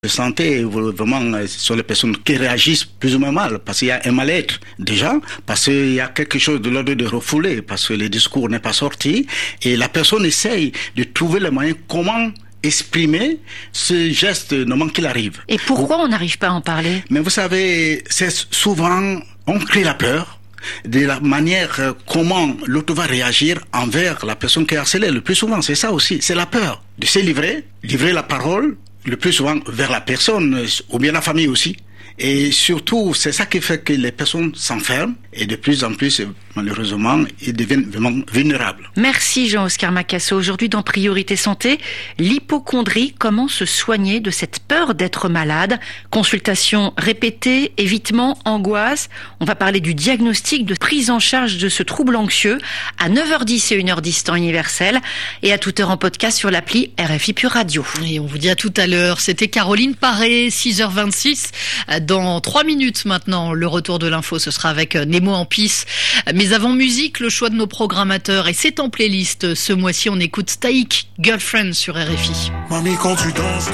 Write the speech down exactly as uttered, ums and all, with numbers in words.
de santé, vraiment, ce sont les personnes qui réagissent plus ou moins mal, parce qu'il y a un mal-être déjà, parce qu'il y a quelque chose de l'ordre de refouler, parce que le discours n'est pas sorti, et la personne essaye de trouver les moyens comment exprimer ce geste le moment qu'il arrive. Et pourquoi on n'arrive pas à en parler? Mais vous savez, c'est souvent, on crée la peur de la manière euh, comment l'autre va réagir envers la personne qui est harcelée. Le plus souvent, c'est ça aussi, c'est la peur de se livrer, livrer la parole, le plus souvent vers la personne, ou bien la famille aussi. Et surtout, c'est ça qui fait que les personnes s'enferment et de plus en plus, malheureusement, ils deviennent vraiment vulnérables. Merci Jean-Oscar Macasso. Aujourd'hui dans Priorité Santé, l'hypocondrie, comment se soigner de cette peur d'être malade? Consultation répétée, évitement, angoisse. On va parler du diagnostic, de prise en charge de ce trouble anxieux à neuf heures dix et une heure dix temps universel et à toute heure en podcast sur l'appli R F I Pure Radio. Et on vous dit à tout à l'heure. C'était Caroline Paré, six heures vingt-six. Dans trois minutes maintenant, le retour de l'info, ce sera avec Nemo en pisse. Mais avant musique, le choix de nos programmateurs. Et c'est en playlist. Ce mois-ci, on écoute Taïk, Girlfriend sur R F I. Mamie, quand tu danses.